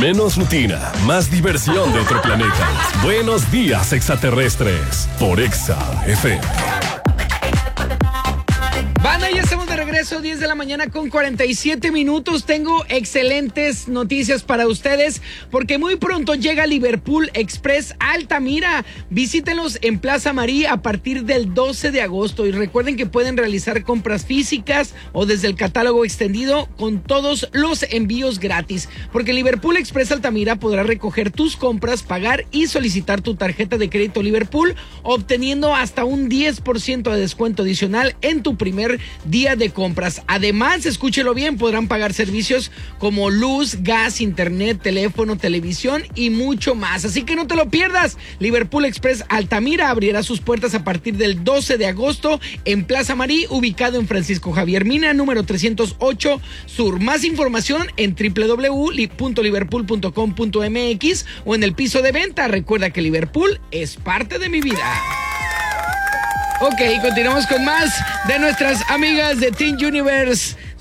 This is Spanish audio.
Menos rutina, más diversión de otro planeta. Buenos días, extraterrestres, por Exa FM. Banda, ya estamos de regreso, 10 de la mañana con 47 minutos. Tengo excelentes noticias para ustedes porque muy pronto llega Liverpool Express a Altamira. Visítenlos en Plaza Marí a partir del 12 de agosto y recuerden que pueden realizar compras físicas o desde el catálogo extendido con todos los envíos gratis. Porque Liverpool Express Altamira podrá recoger tus compras, pagar y solicitar tu tarjeta de crédito Liverpool, obteniendo hasta un 10% de descuento adicional en tu primer día de compras. Además, escúchelo bien, podrán pagar servicios como luz, gas, internet, teléfono, televisión y mucho más. Así que no te lo pierdas. Liverpool Express Altamira abrirá sus puertas a partir del 12 de agosto en Plaza Marí, ubicado en Francisco Javier Mina, número 308 Sur. Más información en www.liverpool.com.mx o en el piso de venta. Recuerda que Liverpool es parte de mi vida. Ok, continuamos con más de nuestras amigas de Teen Universe.